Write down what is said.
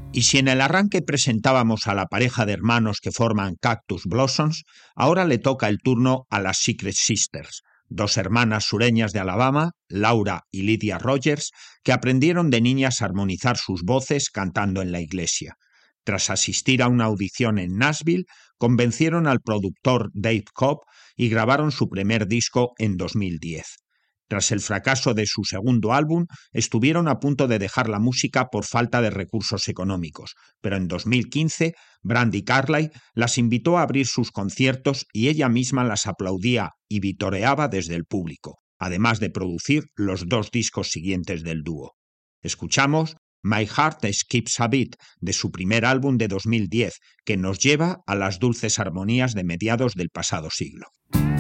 Y si en el arranque presentábamos a la pareja de hermanos que forman Cactus Blossoms, ahora le toca el turno a las Secret Sisters, dos hermanas sureñas de Alabama, Laura y Lydia Rogers, que aprendieron de niñas a armonizar sus voces cantando en la iglesia. Tras asistir a una audición en Nashville, convencieron al productor Dave Cobb y grabaron su primer disco en 2010. Tras el fracaso de su segundo álbum, estuvieron a punto de dejar la música por falta de recursos económicos, pero en 2015 Brandi Carlile las invitó a abrir sus conciertos y ella misma las aplaudía y vitoreaba desde el público, además de producir los dos discos siguientes del dúo. Escuchamos My Heart Skips a Beat, de su primer álbum de 2010, que nos lleva a las dulces armonías de mediados del pasado siglo.